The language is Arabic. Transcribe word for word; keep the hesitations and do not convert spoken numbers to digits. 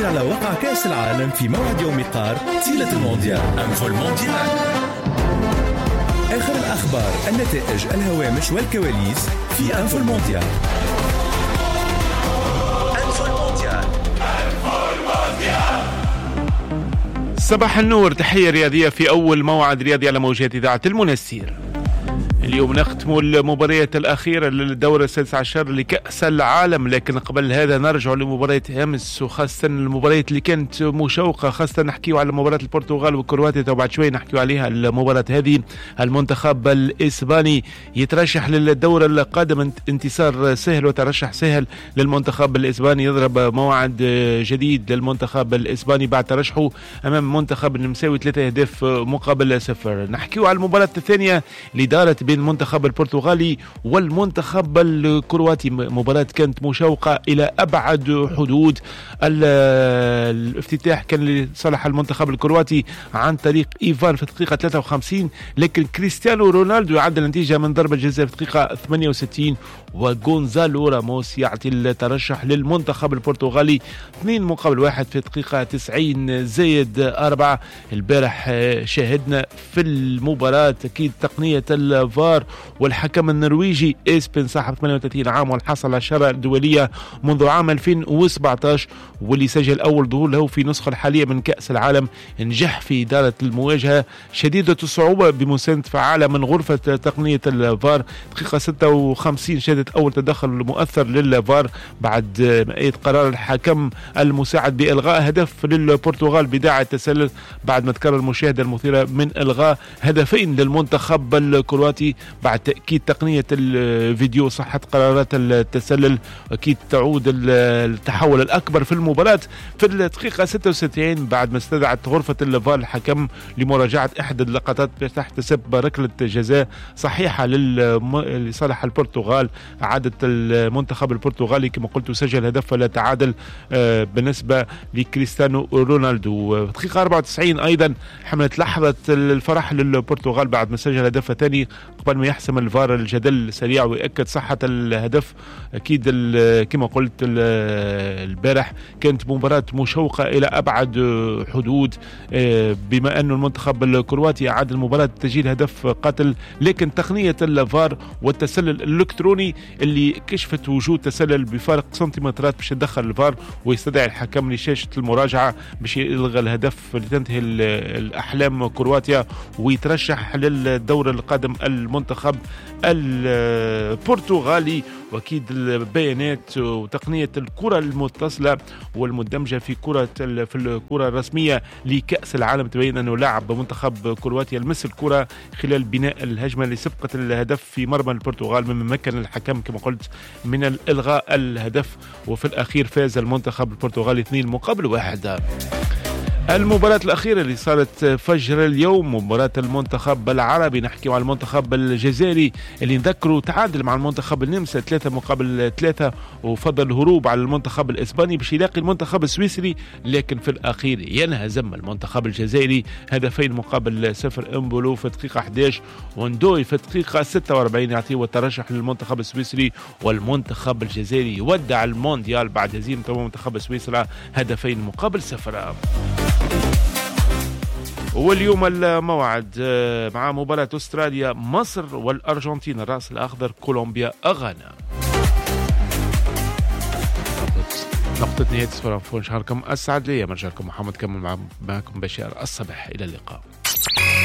تسجل على وقع كأس العالم في موعد يوم قار طيلة المونديال. أنفو المونديال، آخر الأخبار، النتائج، الهوامش والكواليس في أنفو المونديال. أنفو المونديال، أنفو المونديال. صباح النور، تحية رياضية في أول موعد رياضي على موجات إذاعة المنسير. اليوم نختم المباريات الأخيرة للدورة السادس عشر لكأس العالم، لكن قبل هذا نرجع لمباريات أمس، وخاصة المباريات اللي كانت مشوقة، خاصة نحكيو على مباراة البرتغال وكرواتيا وبعد شوي نحكيو عليها. المباراة هذه المنتخب الإسباني يترشح للدورة القادمة، انتصار سهل وترشح سهل للمنتخب الإسباني، يضرب موعد جديد للمنتخب الإسباني بعد ترشحه أمام منتخب النمساوي ثلاثة أهداف مقابل صفر. نحكيو على المباراة الثانية اللي دارت بين المنتخب البرتغالي والمنتخب الكرواتي، مباراة كانت مشوقة إلى أبعد حدود. الافتتاح كان لصالح المنتخب الكرواتي عن طريق إيفان في الدقيقة ثلاثة وخمسين، لكن كريستيانو رونالدو يعدل النتيجة من ضربة جزاء في الدقيقة ثمانية وستين، وغونزالو راموس يعطي الترشح للمنتخب البرتغالي اثنين مقابل واحد في الدقيقة تسعين زائد أربعة. البارح شاهدنا في المباراة أكيد تقنية الفار والحكم النرويجي إسبن صاحب ثمانية وثلاثين عام والحصل على الشارة الدولية منذ عام ألفين وسبعة عشر، واللي سجل أول ظهور له في نسخة الحالية من كأس العالم. نجح في إدارة المواجهة شديدة الصعوبة بمساندة فعالة من غرفة تقنية الفار. دقيقة ستة وخمسين شهدت أول تدخل مؤثر للفار بعد مئة قرار الحكم المساعد بإلغاء هدف للبرتغال بداعي التسلل بعد ما تكرر المشاهدة المثيرة من إلغاء هدفين للمنتخب الكرواتي بعد تأكيد تقنية الفيديو صحة قرارات التسلل. أكيد تعود التحول الأكبر في المباراة في الدقيقة ستة وستين بعد ما استدعت غرفة الفار الحكم لمراجعة إحدى اللقطات تحت سب ركلة جزاء صحيحة لصالح البرتغال. عادت المنتخب البرتغالي كما قلت سجل هدف ولا تعادل بالنسبة لكريستيانو رونالدو. دقيقة أربعة وتسعين أيضا حملت لحظة الفرح للبرتغال بعد ما سجل هدف ثاني قبل ما يحسم الفار الجدل سريع ويأكد صحة الهدف. أكيد كما قلت البارح كانت مباراة مشوقة إلى أبعد حدود، بما أن المنتخب الكرواتي أعاد المباراة تسجيل هدف قاتل، لكن تقنية الفار والتسلل الإلكتروني اللي كشفت وجود تسلل بفارق سنتيمترات باش يدخل الفار ويستدعي الحكم لشاشة المراجعة باش يلغى الهدف لتنتهي الأحلام كرواتيا ويترشح للدور القادم المنتخب البرتغالي. واكيد البيانات وتقنيه الكره المتصله والمندمجه في كره في الكره الرسميه لكاس العالم تبين انه لاعب منتخب كرواتيا لمس الكره خلال بناء الهجمه اللي سبقت الهدف في مرمى البرتغال، مما مكن الحكم كما قلت من الالغاء الهدف، وفي الاخير فاز المنتخب البرتغالي اثنين مقابل واحد. المباراة الأخيرة اللي صارت فجر اليوم مباراة المنتخب العربي، نحكي عن المنتخب الجزائري اللي نذكروا تعادل مع المنتخب النمسا ثلاثة مقابل ثلاثة وفضل الهروب على المنتخب الإسباني باش يلاقي المنتخب السويسري، لكن في الأخير ينهزم المنتخب الجزائري هدفين مقابل صفر. امبولو في الدقيقة أحد عشر وندوي في الدقيقة ستة وأربعين يعطيه الترشح للمنتخب السويسري، والمنتخب الجزائري يودع المونديال بعد هزيمة منتخب سويسرا هدفين مقابل صفر. واليوم الموعد مع مباراة أستراليا مصر والأرجنتين، الرأس الأخضر كولومبيا أغانا. نقطة نهاية سفرانفون شهركم أسعد لي مرجعكم محمد كمل معكم بشار الصباح، إلى اللقاء.